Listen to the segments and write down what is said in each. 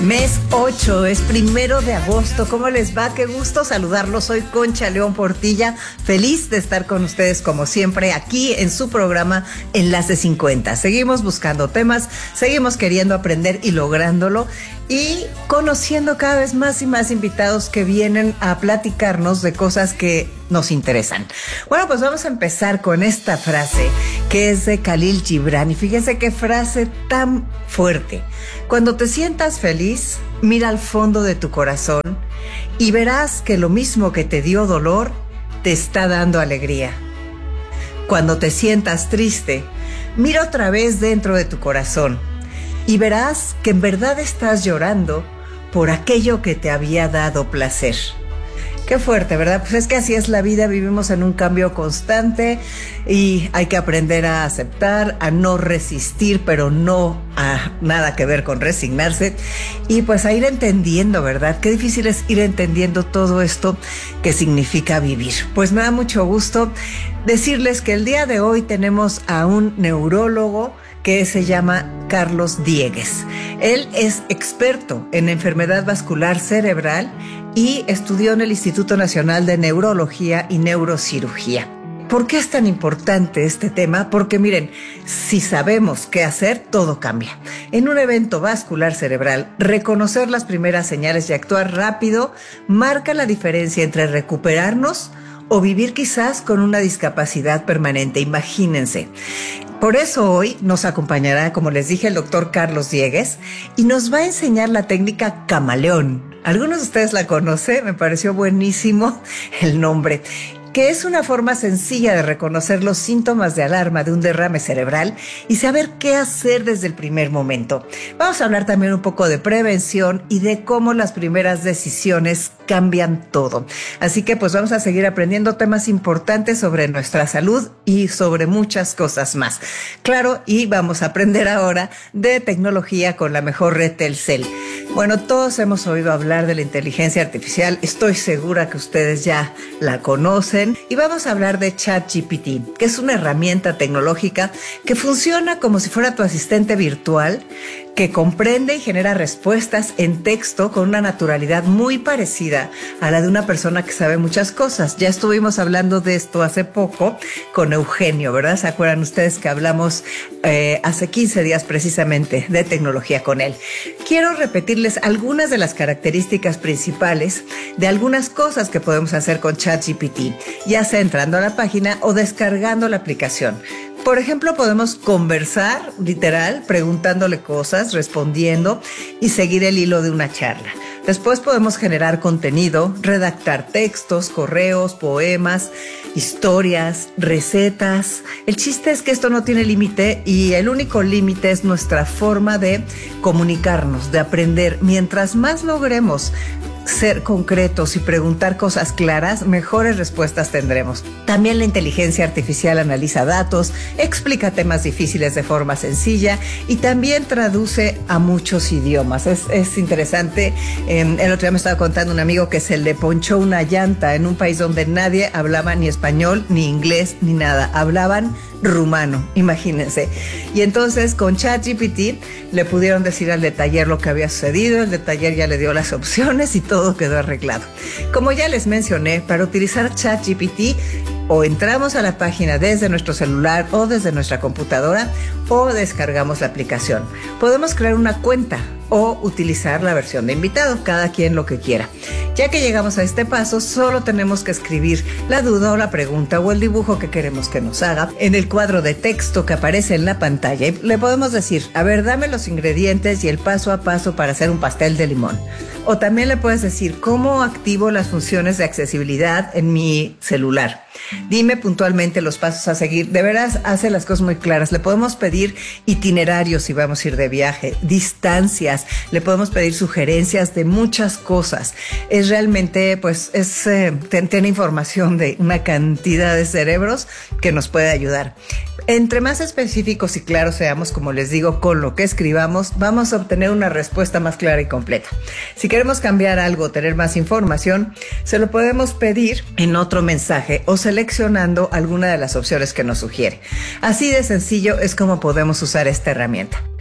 Mes 8, es 1 de agosto. ¿Cómo les va? Qué gusto saludarlos. Soy Concha León Portilla, feliz de estar con ustedes como siempre aquí en su programa Enlace 50. Seguimos buscando temas, seguimos queriendo aprender y lográndolo y conociendo cada vez más y más invitados que vienen a platicarnos de cosas que nos interesan. Bueno, pues vamos a empezar con esta frase que es de Khalil Gibran y fíjense qué frase tan fuerte. Cuando te sientas feliz, mira al fondo de tu corazón y verás que lo mismo que te dio dolor, te está dando alegría. Cuando te sientas triste, mira otra vez dentro de tu corazón y verás que en verdad estás llorando por aquello que te había dado placer. Qué fuerte, ¿verdad? Pues es que así es la vida, vivimos en un cambio constante y hay que aprender a aceptar, a no resistir, pero no a nada que ver con resignarse y pues a ir entendiendo, ¿verdad? Qué difícil es ir entendiendo todo esto que significa vivir. Pues me da mucho gusto decirles que el día de hoy tenemos a un neurólogo que se llama Carlos Diegues. Él es experto en enfermedad vascular cerebral y estudió en el Instituto Nacional de Neurología y Neurocirugía. ¿Por qué es tan importante este tema? Porque miren, si sabemos qué hacer, todo cambia. En un evento vascular cerebral, reconocer las primeras señales y actuar rápido marca la diferencia entre recuperarnos o vivir quizás con una discapacidad permanente. Imagínense. Por eso hoy nos acompañará, como les dije, el doctor Carlos Diegues y nos va a enseñar la técnica camaleón. Algunos de ustedes la conocen, me pareció buenísimo el nombre, que es una forma sencilla de reconocer los síntomas de alarma de un derrame cerebral y saber qué hacer desde el primer momento. Vamos a hablar también un poco de prevención y de cómo las primeras decisiones cambian todo. Así que pues vamos a seguir aprendiendo temas importantes sobre nuestra salud y sobre muchas cosas más. Claro, y vamos a aprender ahora de tecnología con la mejor red Telcel. Bueno, todos hemos oído hablar de la inteligencia artificial, estoy segura que ustedes ya la conocen. Y vamos a hablar de ChatGPT, que es una herramienta tecnológica que funciona como si fuera tu asistente virtual, que comprende y genera respuestas en texto con una naturalidad muy parecida a la de una persona que sabe muchas cosas. Ya estuvimos hablando de esto hace poco con Eugenio, ¿verdad? ¿Se acuerdan ustedes que hablamos hace 15 días precisamente de tecnología con él? Quiero repetirles algunas de las características principales de algunas cosas que podemos hacer con ChatGPT, ya sea entrando a la página o descargando la aplicación. Por ejemplo, podemos conversar, literal, preguntándole cosas, respondiendo y seguir el hilo de una charla. Después podemos generar contenido, redactar textos, correos, poemas, historias, recetas. El chiste es que esto no tiene límite y el único límite es nuestra forma de comunicarnos, de aprender. Mientras más logremos ser concretos y preguntar cosas claras, mejores respuestas tendremos. También la inteligencia artificial analiza datos, explica temas difíciles de forma sencilla y también traduce a muchos idiomas. Es interesante. El otro día me estaba contando un amigo que se le ponchó una llanta en un país donde nadie hablaba ni español, ni inglés, ni nada. Hablaban rumano, imagínense. Y entonces con ChatGPT le pudieron decir al de taller lo que había sucedido, el de taller ya le dio las opciones y todo quedó arreglado. Como ya les mencioné, para utilizar ChatGPT o entramos a la página desde nuestro celular o desde nuestra computadora o descargamos la aplicación. Podemos crear una cuenta o utilizar la versión de invitado, cada quien lo que quiera. Ya que llegamos a este paso, solo tenemos que escribir la duda o la pregunta o el dibujo que queremos que nos haga en el cuadro de texto que aparece en la pantalla y le podemos decir, a ver, dame los ingredientes y el paso a paso para hacer un pastel de limón. O también le puedes decir, ¿cómo activo las funciones de accesibilidad en mi celular? Dime puntualmente los pasos a seguir. De veras, hace las cosas muy claras. Le podemos pedir itinerarios si vamos a ir de viaje, distancias, le podemos pedir sugerencias de muchas cosas. Es realmente, pues, tiene información de una cantidad de cerebros que nos puede ayudar. Entre más específicos y claros seamos, como les digo, con lo que escribamos, vamos a obtener una respuesta más clara y completa. Si queremos cambiar algo, tener más información, se lo podemos pedir en otro mensaje o seleccionando alguna de las opciones que nos sugiere. Así de sencillo es como podemos usar esta herramienta.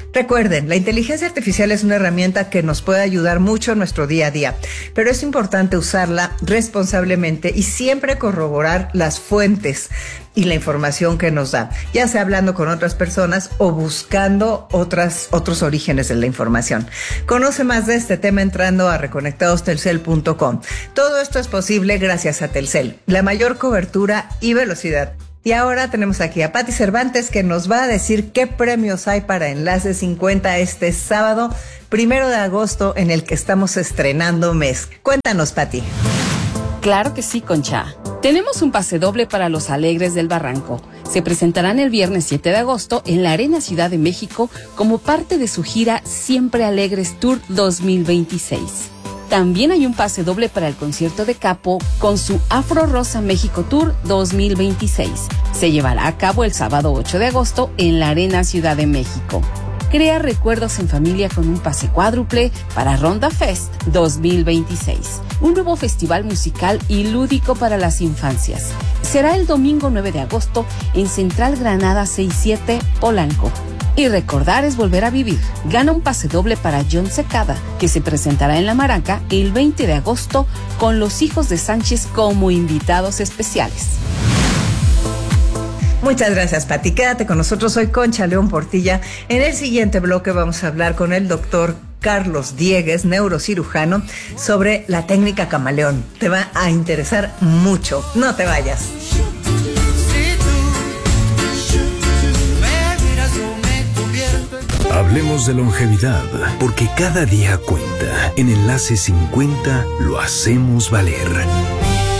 Recuerden, la inteligencia artificial es una herramienta que nos puede ayudar mucho en nuestro día a día, pero es importante usarla responsablemente y siempre corroborar las fuentes y la información que nos da, ya sea hablando con otras personas o buscando otros orígenes de la información. Conoce más de este tema entrando a reconectadostelcel.com. Todo esto es posible gracias a Telcel, la mayor cobertura y velocidad. Y ahora tenemos aquí a Pati Cervantes, que nos va a decir qué premios hay para Enlace 50 este sábado, 1 de agosto, en el que estamos estrenando mes. Cuéntanos, Pati. Claro que sí, Concha. Tenemos un pase doble para los Alegres del Barranco. Se presentarán el viernes 7 de agosto en la Arena Ciudad de México como parte de su gira Siempre Alegres Tour 2026. También hay un pase doble para el concierto de Capo con su Afro Rosa México Tour 2026. Se llevará a cabo el sábado 8 de agosto en la Arena Ciudad de México. Crea recuerdos en familia con un pase cuádruple para Ronda Fest 2026, un nuevo festival musical y lúdico para las infancias. Será el domingo 9 de agosto en Central Granada 67, Polanco. Y recordar es volver a vivir. Gana un pase doble para John Secada, que se presentará en La Maraca el 20 de agosto con los Hijos de Sánchez como invitados especiales. Muchas gracias, Pati. Quédate con nosotros. Soy Concha León Portilla. En el siguiente bloque vamos a hablar con el doctor Carlos Diegues, neurocirujano, sobre la técnica camaleón. Te va a interesar mucho. No te vayas. Hablemos de longevidad, porque cada día cuenta. En Enlace 50 lo hacemos valer.